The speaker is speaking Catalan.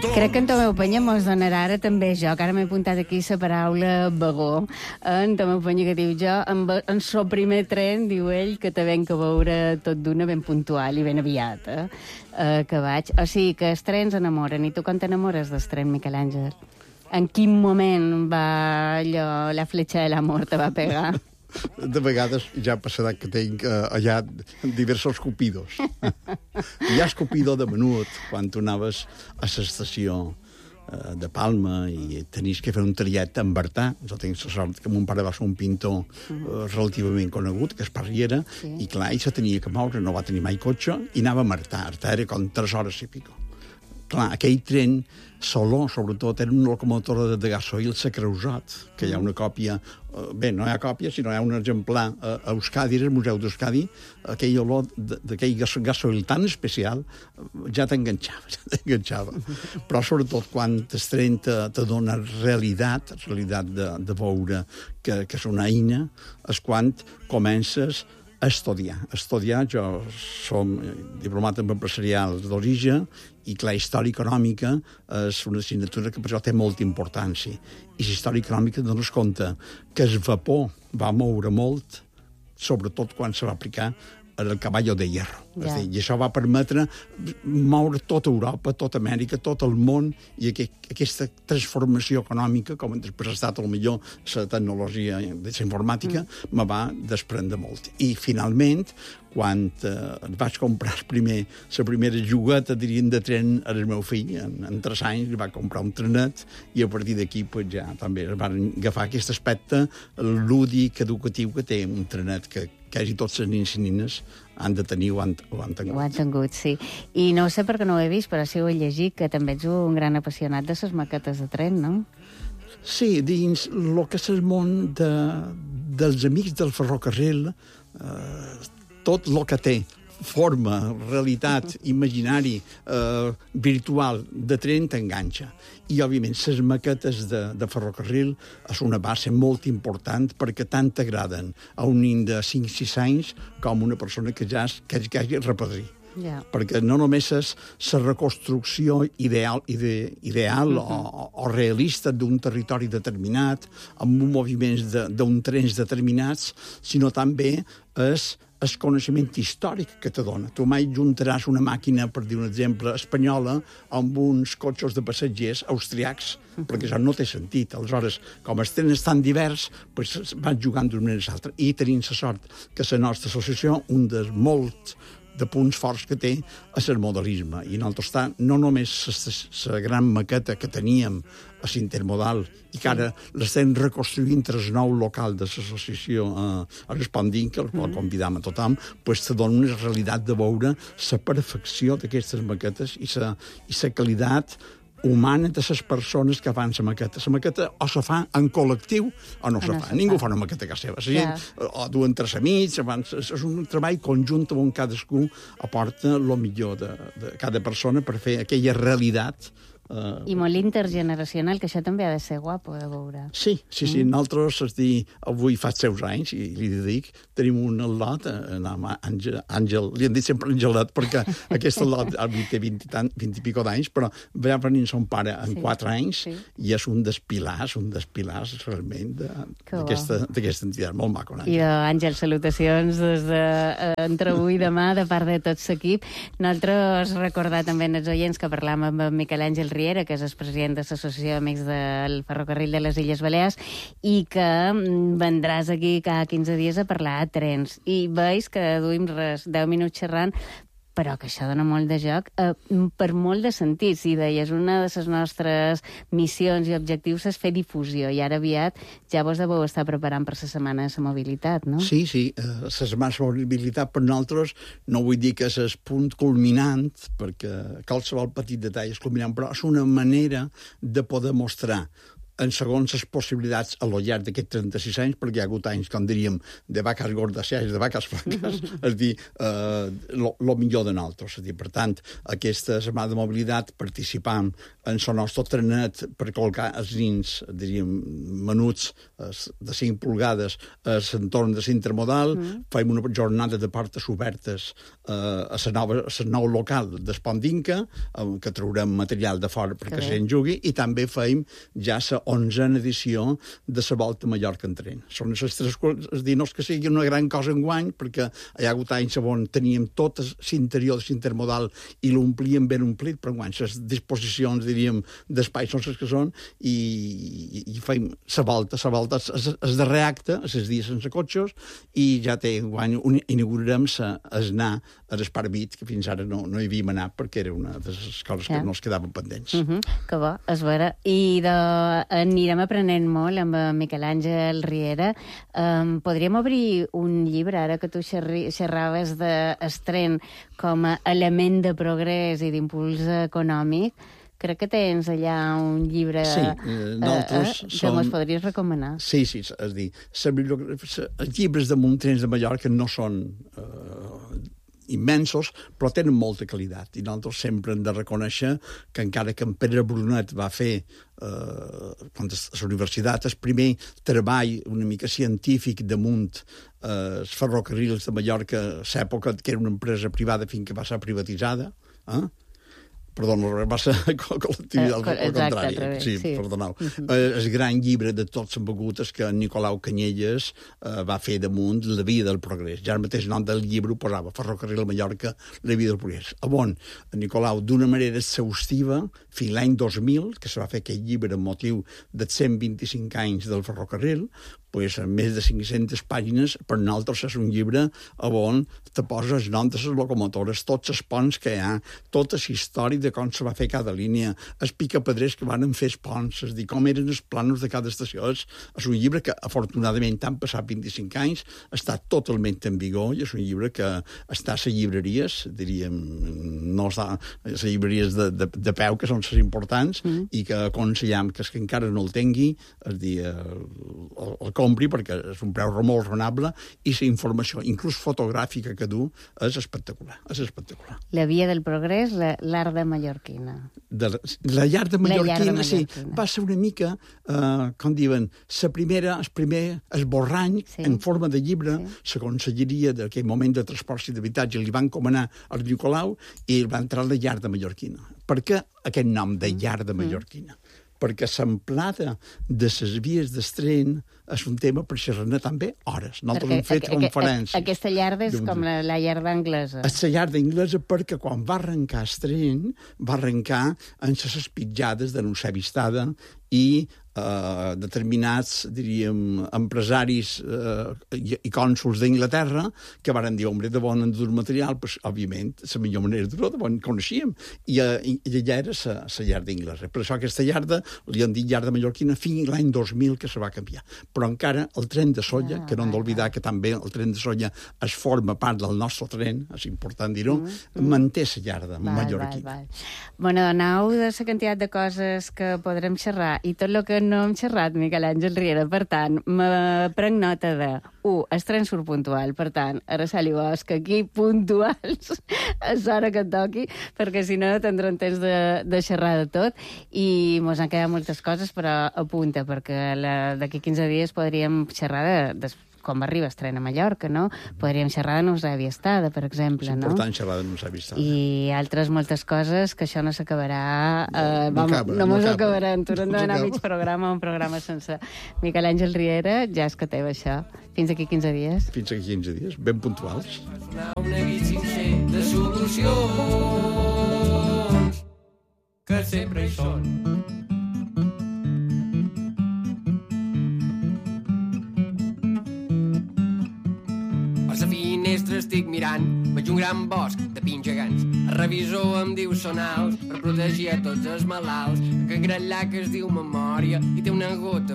Crec que en Tomeu Penya mos donarà ara també jo, que ara m'he apuntat aquí la paraula vagó. En Tomeu Penya que diu jo, en so primer tren, diu ell, que te venc a veure tot d'una ben puntual i ben aviat, que vaig. O sigui, que els trens enamoren. I tu quan t'enamores dels trens, Miquel Àngel? En quin moment va allò, la fletxa de l'amor te va pegar? De vegades ja ha passat que tinc allà diversos cupidos. Hi ha escupido de menut, quan tu anaves a l'estació de Palma i tenies que fer un triat en Bertà. Jo tinc la sort que mon pare va ser un pintor relativament conegut, que es parriera, i clar, ell se tenia que moure, no va tenir mai cotxe, i anava a Artà. Artà era com 3 hores i pico. Clar, aquell tren, Soló, sobretot, era una locomotora de gasoil, la Creusot, que hi ha una còpia... Bé, no hi ha còpia, sinó hi ha un exemplar a Euskadi, al Museu d'Euskadi, aquell olor d'aquell gasoil tan especial, ja t'enganxava. Però, sobretot, quan el tren te dona realitat de veure que és una eina, és quan comences a estudiar. Jo som diplomat en empresarial d'origen i que la història econòmica és una assignatura que per això té molta importància. I la història econòmica dones compte que el vapor va moure molt, sobretot quan se va aplicar el caballo de hierro. És a dir, i això va permetre moure tota Europa, tota Amèrica, tot el món, i aquesta transformació econòmica, com després ha estat millor la tecnologia de la informàtica, me va desprendre molt. I finalment, quan vaig comprar la primera jugueta, diríem, de tren al meu fill, en 3 anys, li va comprar un trenet, i a partir d'aquí ja també es van agafar aquest aspecte lúdic, educatiu que té un trenet que quasi tots els nens i nines han de tenir o han tingut. Ho han tingut, sí. I no ho sé perquè no ho he vist, però sí ho he llegit, que també ets un gran apassionat de les maquetes de tren, no? Sí, dins el que és el món dels amics del ferrocarril, tot el que té forma, realitat, imaginari, virtual, de tren t'enganxa. I, òbviament, les maquetes de ferrocarril és una base molt important perquè tant t'agraden a un nen de 5-6 anys com una persona que ja hagi repetit. Perquè no només és la reconstrucció ideal o realista d'un territori determinat, amb moviments d'un trens determinats, sinó també és el coneixement històric que te dona. Tu mai juntaràs una màquina, per dir un exemple, espanyola amb uns cotxes de passatgers austriacs, perquè això no té sentit. Aleshores, com els trens tan divers, van jugant d'una manera a l'altra. I tenim la sort que la nostra associació, un dels molts de punts forts que té, és el modelisme. I nosaltres està no només la gran maqueta que teníem a l'Intermodal i que ara l'estem reconstruint el nou local de l'associació a Respondint, que el convidam a tothom, te dona una realitat de veure la perfecció d'aquestes maquetes i la qualitat humana de les persones que fan la maqueta. La maqueta o se fa en col·lectiu o no se fa. Ningú fa una maqueta a casa seva. La gent o duen 3 amics, és un treball conjunt on cadascú aporta el millor de cada persona per fer aquella realitat. I molt intergeneracional, que això també ha de ser guapo de veure. Sí. Nosaltres, avui fa 6 anys, i li dic, tenim un al·lot, Àngel, li han dit sempre Angelet, perquè aquest al·lot té 20 i pico d'anys, però va venir son pare en 4 anys, i és un dels pilars realment d'aquesta entitat, molt maco. I Àngel, salutacions des d'entre avui i demà, de part de tot l'equip. Nosaltres recordar també als oients que parlàvem amb Miquel Àngel Riera, que és el president de l'Associació d'Amics del Ferrocarril de les Illes Balears, i que vendràs aquí cada 15 dies a parlar de trens. I veus que duim 10 minuts xerrant, però que això dona molt de joc per molt de sentits. I deies, una de les nostres missions i objectius és fer difusió, i ara aviat ja vos deveu estar preparant per la Setmana de la Mobilitat, no? Sí, la Setmana de la Mobilitat per nosaltres no vull dir que és el punt culminant, perquè qualsevol petit detall és culminant, però és una manera de poder mostrar en segons les possibilitats a lo llarg d'aquests 36 anys, perquè hi ha hagut anys, com diríem, de vaques gordes i de vaques flaques, és dir, lo millor de nosaltres. És dir, per tant, aquesta setmana de mobilitat participam en el nostre trenet per col·locar els nins, diríem, menuts de 5 pulgades a l'entorn de l'intermodal, fem una jornada de portes obertes a la nou local d'Espont d'Inca, que traurem material de fora perquè se'n jugui, i també fem ja la 11a edició de la Volta a Mallorca en tren. Són les tres coses, és dir, no és que sigui una gran cosa enguany, perquè hi ha hagut anys on teníem tot l'interior de l'intermodal i l'omplíem ben omplit, però enguany les disposicions, diríem, d'espai són les que són, i fem la volta el darrer acte, els dies sense cotxes, i ja enguany inaugurarem anar a l'Esparvit, que fins ara no hi havíem anat perquè era una de les coses que no es quedaven pendents. Que bo, és vera. I anirem aprenent molt amb Miquel Àngel Riera. Podríem obrir un llibre, ara que tu xerraves d'Estren com a element de progrés i d'impuls econòmic. Crec que tens allà un llibre que mos podries recomanar. Sí, és a dir, els llibres de Trens de Mallorca no són immensos, però tenen molta qualitat. I nosaltres sempre hem de reconèixer que encara que en Pere Brunet va fer a la universitat el primer treball una mica científic damunt els ferrocarrils de Mallorca, l'època que era una empresa privada fins que va ser privatitzada, perdó, va ser col·lectivitat, al contrari. Sí, perdoneu. El gran llibre de tots els begudes que Nicolau Canyelles va fer damunt La vida del progrés. Ja el mateix nom del llibre ho posava, Ferrocarril a Mallorca, La vida del progrés. On Nicolau, d'una manera exhaustiva, fins l'any 2000, que se va fer aquest llibre amb motiu dels 125 anys del ferrocarril, amb més de 500 pàgines, per nosaltres és un llibre on te poses els noms de les locomotores, tots els ponts que hi ha, tota la història de com se va fer cada línia, els picapedrers que van fer els ponts, és dir, com eren els plànols de cada estació. És un llibre que, afortunadament, han passat 25 anys, està totalment en vigor, i és un llibre que està a les llibreries, diríem, no està a les llibreries de peu, que són les importants, i que aconsellem que encara no el tingui, és dir, el compri perquè és un preu molt raonable i la informació, inclús fotogràfica que du, és espectacular. La via del progrés, l'art de mallorquina. La llar de mallorquina, sí. Va ser una mica, com diuen, el primer esborrany en forma de llibre, la conselleria d'aquell moment de transport i d'habitatge li van encomanar al Nicolau i el va entrar a la llar de mallorquina. Per què aquest nom de llar de mallorquina? Perquè l'amplada de les vies d'Estren és un tema per xerrar també hores. Nosaltres hem fet conferències. Aquesta llarda és com la llarda anglesa. És la llarda anglesa perquè quan va arrencar Estren, va arrencar en les espitjades de Eusebi Estada i determinats, diríem, empresaris i cònsols d'Inglaterra que van dir, home, de bon endur material, pues, òbviament, la millor manera de bon coneixíem. I allà era la llarda anglesa. Per això aquesta llarda li han dit llarda mallorquina fins l'any 2000 que se va canviar. Però encara el tren de Solla, que no hem d'oblidar que també el tren de Solla es forma part del nostre tren, és important dir-ho, manté la llarda mallorquina. Bueno, donau de la quantitat de coses que podrem xerrar i tot el que no hem xerrat, Miquel Àngel Riera. Per tant, me prenc nota de 1. El tren surt puntual. Per tant, Araceli Bosch, aquí puntuals a l'hora que et toqui, perquè si no tindrem temps de xerrar de tot. I mos han quedat moltes coses, però apunta, perquè d'aquí 15 dies podríem xerrar de com arriba el tren a Mallorca, no? Podríem xerrar de Eusebi Estada, per exemple, no? És important xerrar de Eusebi Estada. I altres moltes coses que això no s'acabarà... No mos acabarà. Tornem d'anar a mig programa, un programa sense. Miquel Àngel Riera, ja és que teva això. Fins aquí 15 dies. Fins aquí 15 dies, ben puntuals. Un neguit sincer de solucions que sempre hi són. A la finestra estic mirant, veig un gran bosc de pins gegants. El revisor em diu són alts per protegir a tots els malalts. Que gran llac es diu memòria i té una gota